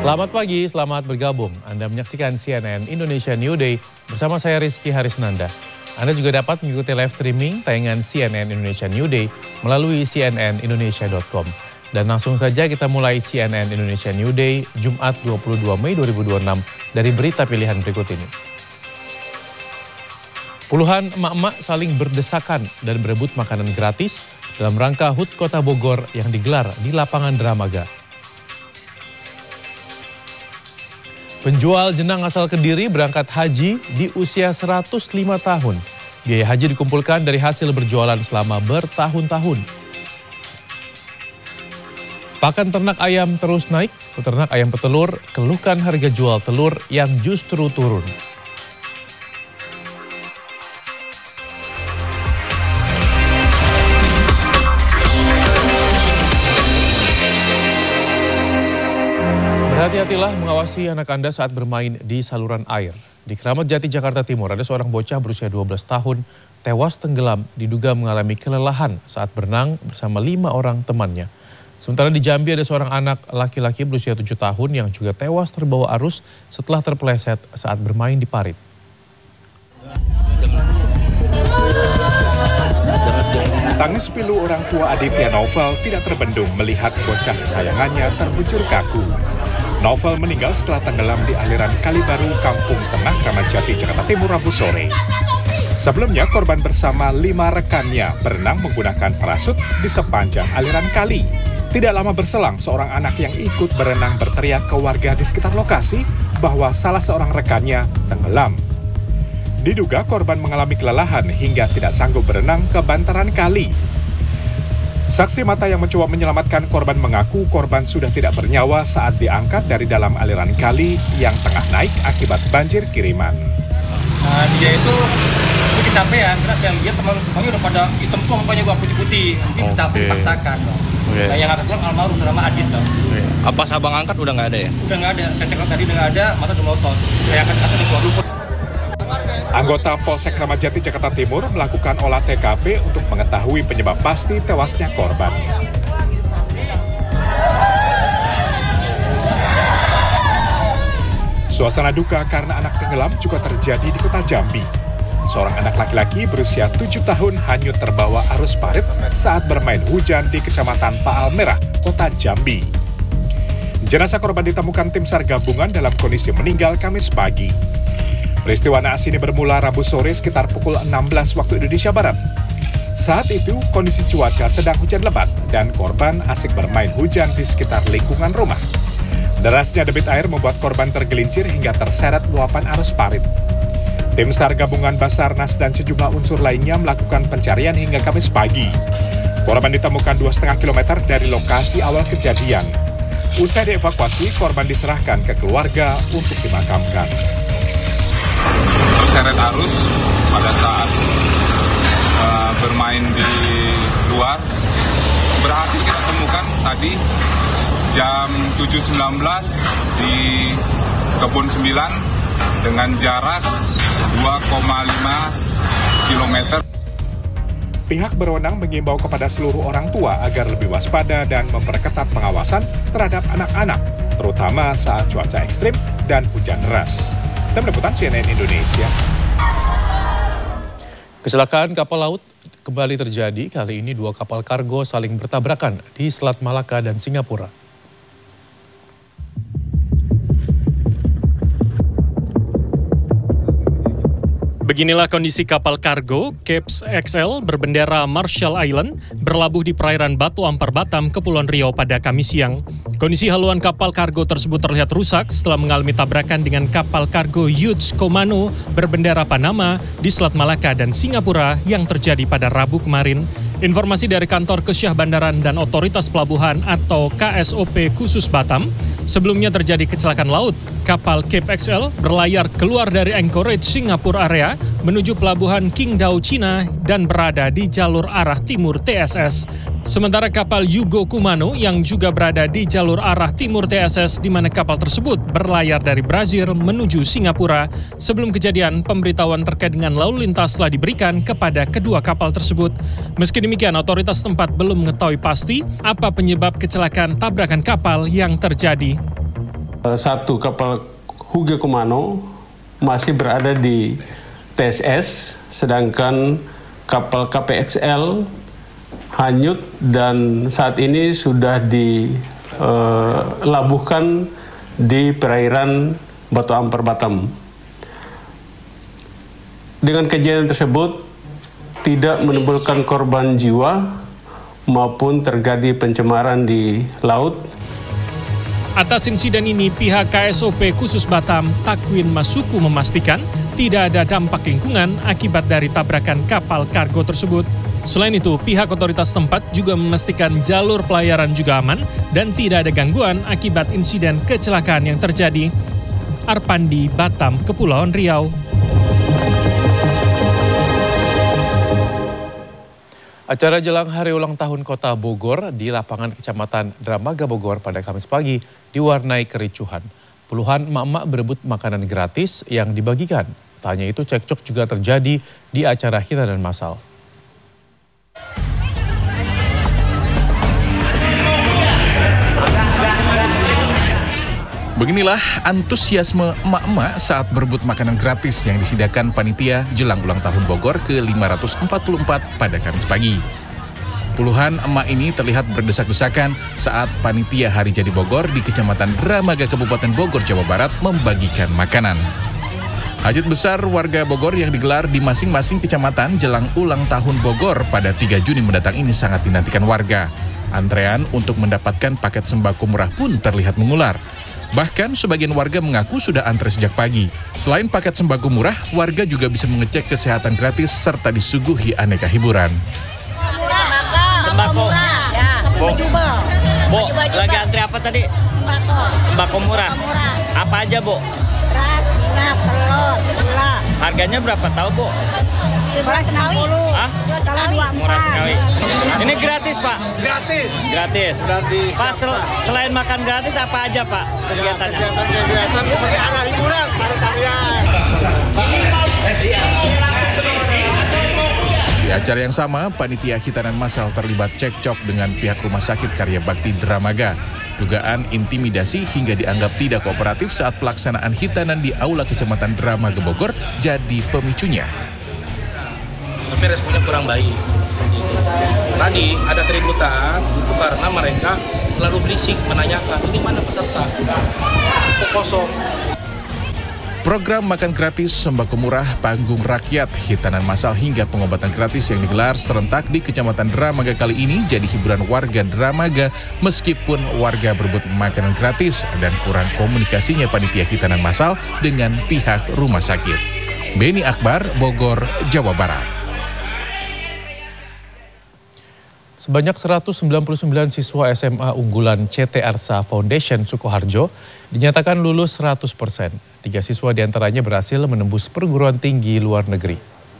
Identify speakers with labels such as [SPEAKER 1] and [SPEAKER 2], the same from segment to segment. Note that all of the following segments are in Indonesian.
[SPEAKER 1] Selamat pagi, selamat bergabung. Anda menyaksikan CNN Indonesia New Day bersama saya Rizky Harisnanda. Anda juga dapat mengikuti live streaming tayangan CNN Indonesia New Day melalui cnnindonesia.com. Dan langsung saja kita mulai CNN Indonesia New Day Jumat 22 Mei 2026 dari berita pilihan berikut ini. Puluhan emak-emak saling berdesakan dan berebut makanan gratis dalam rangka HUT Kota Bogor yang digelar di lapangan Dramaga. Penjual jenang asal Kediri berangkat haji di usia 105 tahun. Biaya haji dikumpulkan dari hasil berjualan selama bertahun-tahun. Pakan ternak ayam terus naik, peternak ayam petelur keluhkan harga jual telur yang justru turun. Berhati-hatilah mengawasi anak Anda saat bermain di saluran air. Di Keramat Jati, Jakarta Timur, ada seorang bocah berusia 12 tahun tewas tenggelam diduga mengalami kelelahan saat berenang bersama 5 orang temannya. Sementara di Jambi ada seorang anak laki-laki berusia 7 tahun yang juga tewas terbawa arus setelah terpeleset saat bermain di parit.
[SPEAKER 2] Tangis pilu orang tua Aditya Novel tidak terbendung melihat bocah kesayangannya terbujur kaku. Novel meninggal setelah tenggelam di aliran Kali Baru, Kampung Tengah, Keramat Jati, Jakarta Timur, Rabu sore. Sebelumnya, korban bersama 5 rekannya berenang menggunakan parasut di sepanjang aliran kali. Tidak lama berselang, seorang anak yang ikut berenang berteriak ke warga di sekitar lokasi bahwa salah seorang rekannya tenggelam. Diduga korban mengalami kelelahan hingga tidak sanggup berenang ke bantaran kali. Saksi mata yang mencoba menyelamatkan korban mengaku korban sudah tidak bernyawa saat diangkat dari dalam aliran kali yang tengah naik akibat banjir kiriman.
[SPEAKER 3] Dia itu kecapean karena saya lihat teman-temannya udah pada hitam semua mukanya gua putih-putih. Mungkin capek dipaksakan. Nah, yang angkat doang almarhum sama Adit.
[SPEAKER 4] Apa abang angkat udah nggak ada ya?
[SPEAKER 3] Udah nggak ada. Saya cek tadi udah nggak ada, mata udah melotot. Saya angkat udah keluar dulu.
[SPEAKER 2] Anggota Polsek Keramat Jati, Jakarta Timur melakukan olah TKP untuk mengetahui penyebab pasti tewasnya korban. Suasana duka karena anak tenggelam juga terjadi di kota Jambi. Seorang anak laki-laki berusia 7 tahun hanyut terbawa arus parit saat bermain hujan di Kecamatan Paal Merah, Kota Jambi. Jenazah korban ditemukan tim SAR gabungan dalam kondisi meninggal Kamis pagi. Peristiwa naas ini bermula Rabu sore sekitar pukul 16 waktu Indonesia Barat. Saat itu kondisi cuaca sedang hujan lebat dan korban asik bermain hujan di sekitar lingkungan rumah. Derasnya debit air membuat korban tergelincir hingga terseret luapan arus parit. Tim SAR gabungan Basarnas dan sejumlah unsur lainnya melakukan pencarian hingga Kamis pagi. Korban ditemukan 2,5 km dari lokasi awal kejadian. Usai dievakuasi, korban diserahkan ke keluarga untuk dimakamkan.
[SPEAKER 5] Terseret arus pada saat bermain di luar. Berhasil kita temukan tadi jam 7.19 di Kebun 9 dengan jarak 2,5 km.
[SPEAKER 2] Pihak berwenang mengimbau kepada seluruh orang tua agar lebih waspada dan memperketat pengawasan terhadap anak-anak, terutama saat cuaca ekstrim dan hujan deras. Tim Liputan CNN Indonesia.
[SPEAKER 1] Kecelakaan kapal laut kembali terjadi. Kali ini 2 kapal kargo saling bertabrakan di Selat Malaka dan Singapura.
[SPEAKER 6] Beginilah kondisi kapal kargo Cape XL berbendera Marshall Island berlabuh di perairan Batu Ampar Batam, Kepulauan Riau pada Kamis siang. Kondisi haluan kapal kargo tersebut terlihat rusak setelah mengalami tabrakan dengan kapal kargo Yuts Komano berbendera Panama di Selat Malaka dan Singapura yang terjadi pada Rabu kemarin. Informasi dari Kantor Kesyah Bandaran dan Otoritas Pelabuhan atau KSOP khusus Batam, sebelumnya terjadi kecelakaan laut. Kapal Cape XL berlayar keluar dari Anchorage, Singapura area menuju pelabuhan Qingdao, Cina dan berada di jalur arah timur TSS. Sementara kapal Yugo Kumano yang juga berada di jalur arah timur TSS di mana kapal tersebut berlayar dari Brazil menuju Singapura. Sebelum kejadian, pemberitahuan terkait dengan lalu lintas telah diberikan kepada kedua kapal tersebut. Meski demikian, otoritas tempat belum mengetahui pasti apa penyebab kecelakaan tabrakan kapal yang terjadi.
[SPEAKER 7] Satu kapal Huge Kumano masih berada di TSS, sedangkan kapal KPXL hanyut dan saat ini sudah dilabuhkan di perairan Batu Ampar Batam. Dengan kejadian tersebut tidak menimbulkan korban jiwa maupun terjadi pencemaran di laut.
[SPEAKER 6] Atas insiden ini, pihak KSOP khusus Batam, Takwin Masuku memastikan tidak ada dampak lingkungan akibat dari tabrakan kapal kargo tersebut. Selain itu, pihak otoritas tempat juga memastikan jalur pelayaran juga aman dan tidak ada gangguan akibat insiden kecelakaan yang terjadi. Arpandi, Batam, Kepulauan Riau.
[SPEAKER 1] Acara jelang hari ulang tahun Kota Bogor di lapangan Kecamatan Dramaga Bogor pada Kamis pagi diwarnai kericuhan. Puluhan emak-emak berebut makanan gratis yang dibagikan. Tak hanya itu, cekcok juga terjadi di acara hitanan massal.
[SPEAKER 8] Beginilah antusiasme emak-emak saat berebut makanan gratis yang disediakan panitia jelang ulang tahun Bogor ke-544 pada Kamis pagi. Puluhan emak ini terlihat berdesak-desakan saat panitia Hari Jadi Bogor di Kecamatan Dramaga Kabupaten Bogor, Jawa Barat membagikan makanan. Hajat besar warga Bogor yang digelar di masing-masing kecamatan jelang ulang tahun Bogor pada 3 Juni mendatang ini sangat dinantikan warga. Antrean untuk mendapatkan paket sembako murah pun terlihat mengular. Bahkan sebagian warga mengaku sudah antre sejak pagi. Selain paket sembako murah, warga juga bisa mengecek kesehatan gratis serta disuguhi aneka hiburan.
[SPEAKER 9] Sembako murah. Ya. Bu, lagi antri apa tadi? Sembako. Sembako murah. Apa aja, Bu?
[SPEAKER 10] Beras, minyak, telur, gula.
[SPEAKER 9] Harganya berapa tahu, Bu?
[SPEAKER 10] Murah sekali.
[SPEAKER 9] Hah? Murah sekali. Ini gratis, Pak?
[SPEAKER 11] Gratis.
[SPEAKER 9] Gratis.
[SPEAKER 11] Gratis.
[SPEAKER 9] Pak, selain makan gratis apa aja, Pak, kegiatannya?
[SPEAKER 11] Kegiatan seperti ada hiburan, ada tarian.
[SPEAKER 8] Di acara yang sama, panitia hitanan massal terlibat cekcok dengan pihak Rumah Sakit Karya Bakti Dramaga. Dugaan intimidasi hingga dianggap tidak kooperatif saat pelaksanaan hitanan di Aula Kecamatan Dramaga Bogor jadi pemicunya.
[SPEAKER 12] Tapi responnya kurang baik. Tadi ada keributan itu karena mereka lalu berisik menanyakan, ini mana peserta? Kok kosong?
[SPEAKER 8] Program makan gratis, sembako murah, panggung rakyat, hitanan massal hingga pengobatan gratis yang digelar serentak di Kecamatan Dramaga kali ini jadi hiburan warga Dramaga meskipun warga berebut makanan gratis dan kurang komunikasinya panitia hitanan massal dengan pihak rumah sakit. Beni Akbar, Bogor, Jawa Barat.
[SPEAKER 1] Sebanyak 199 siswa SMA unggulan CT Arsa Foundation Sukoharjo dinyatakan lulus 100%. 3 siswa diantaranya berhasil menembus perguruan tinggi luar negeri.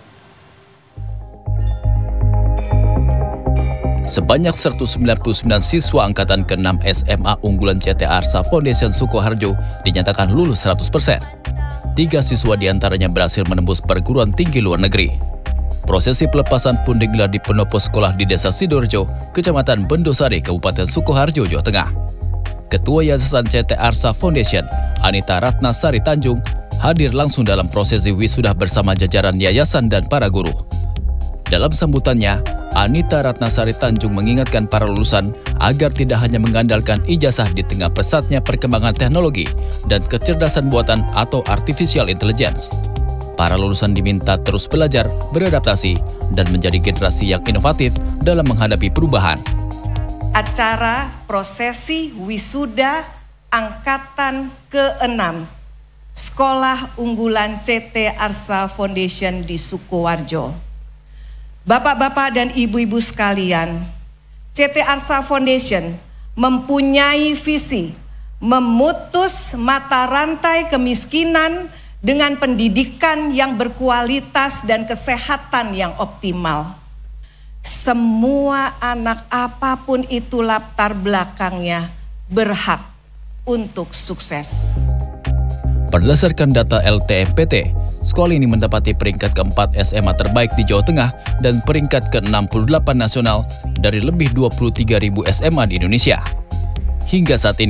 [SPEAKER 13] Sebanyak 199 siswa angkatan ke-6 SMA unggulan CT Arsa Foundation Sukoharjo dinyatakan lulus 100%. 3 siswa diantaranya berhasil menembus perguruan tinggi luar negeri. Prosesi pelepasan pun digelar di pendopo sekolah di Desa Sidoarjo, Kecamatan Bendosari, Kabupaten Sukoharjo, Jawa Tengah. Ketua Yayasan CT Arsa Foundation, Anita Ratnasari Tanjung, hadir langsung dalam prosesi wisuda bersama jajaran yayasan dan para guru. Dalam sambutannya, Anita Ratnasari Tanjung mengingatkan para lulusan agar tidak hanya mengandalkan ijazah di tengah pesatnya perkembangan teknologi dan kecerdasan buatan atau artificial intelligence. Para lulusan diminta terus belajar, beradaptasi, dan menjadi generasi yang inovatif dalam menghadapi perubahan.
[SPEAKER 14] Acara prosesi wisuda angkatan ke-6 Sekolah Unggulan CT Arsa Foundation di Sukoharjo. Bapak-bapak dan ibu-ibu sekalian, CT Arsa Foundation mempunyai visi memutus mata rantai kemiskinan dengan pendidikan yang berkualitas dan kesehatan yang optimal. Semua anak apapun itu latar belakangnya berhak untuk sukses.
[SPEAKER 13] Berdasarkan data LTMPT, sekolah ini mendapati peringkat keempat SMA terbaik di Jawa Tengah dan peringkat ke-68 nasional dari lebih 23.000 SMA di Indonesia. Hingga saat ini,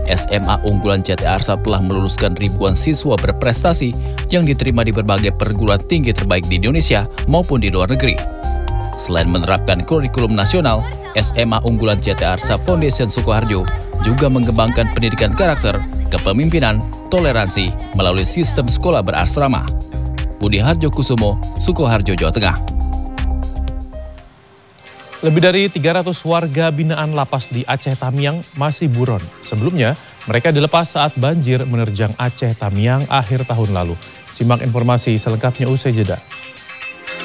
[SPEAKER 13] SMA unggulan CT Arsa telah meluluskan ribuan siswa berprestasi yang diterima di berbagai perguruan tinggi terbaik di Indonesia maupun di luar negeri. Selain menerapkan kurikulum nasional, SMA unggulan CT Arsa Foundation Sukoharjo juga mengembangkan pendidikan karakter, kepemimpinan, toleransi melalui sistem sekolah berasrama. Budi Harjo Kusumo, Sukoharjo, Jawa Tengah.
[SPEAKER 1] Lebih dari 300 warga binaan lapas di Aceh Tamiang masih buron. Sebelumnya, mereka dilepas saat banjir menerjang Aceh Tamiang akhir tahun lalu. Simak informasi selengkapnya usai jeda.